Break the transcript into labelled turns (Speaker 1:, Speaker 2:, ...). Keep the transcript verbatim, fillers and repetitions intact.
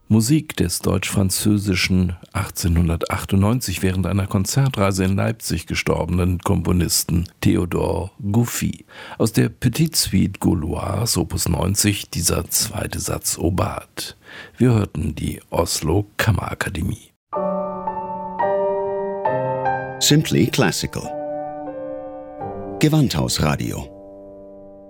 Speaker 1: Musik des deutsch-französischen achtzehnhundertachtundneunzig während einer Konzertreise in Leipzig gestorbenen Komponisten Theodore Gouffy. Aus der Petite Suite Gauloise Opus neunzig, dieser zweite Satz Obat. Wir hörten die Oslo Kammerakademie.
Speaker 2: Simply Classical. Gewandhausradio.